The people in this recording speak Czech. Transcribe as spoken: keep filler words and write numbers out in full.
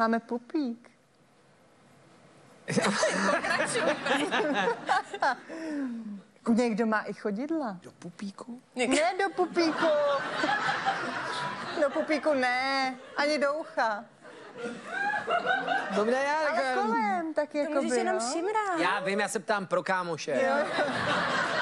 Máme pupík. Někdo má i chodidla. Do pupíku? Ne do pupíku. Do pupíku ne, ani do ucha. Dobré, já Ale kolem, tak jako by, Můžeš jenom no. šimrát. Já vím, já se ptám pro kámoše. Jo.